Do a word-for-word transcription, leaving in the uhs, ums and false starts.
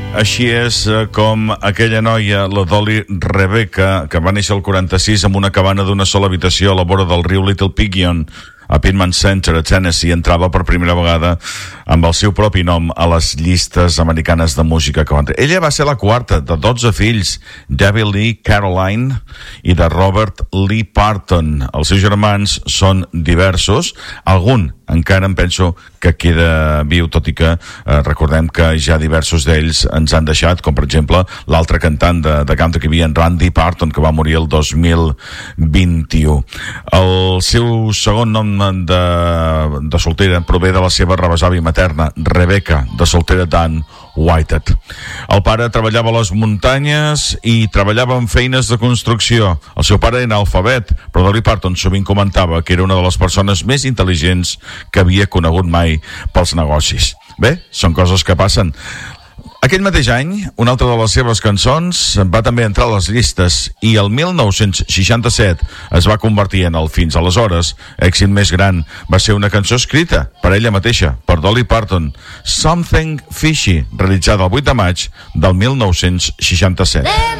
Així és com aquella noia, la Dolly Rebecca, que va néixer el quaranta-sis amb una cabana d'una sola habitació a la vora del riu Little Pigeon, a Pittman Center, a Tennessee, entrava per primera vegada amb el seu propi nom a les llistes americanes de música country. Ella va ser la quarta de dotze fills, Debbie Lee Caroline i de Robert Lee Parton. Els seus germans són diversos, algun encara em penso que queda viu, tot i que eh, recordem que ja diversos d'ells ens han deixat, com per exemple l'altre cantant de, de country que hi havia, en Randy Parton, que va morir el dos mil vint-i-u. El seu segon nom de, de soltera prové de la seva rebesàvia materna, Rebecca, de soltera Dan Whitehead. El pare treballava a les muntanyes i treballava en feines de construcció. El seu pare era analfabet, però Dolly Parton sovint comentava que era una de les persones més intel·ligents que havia conegut mai pels negocis. Bé, són coses que passen. Aquell mateix any, una altra de les seves cançons va també entrar a les llistes i el mil nou-cents seixanta-set es va convertir en el fins aleshores èxit més gran. Va ser una cançó escrita per ella mateixa, per Dolly Parton, Something Fishy, realitzada el vuit de maig del mil nou-cents seixanta-set.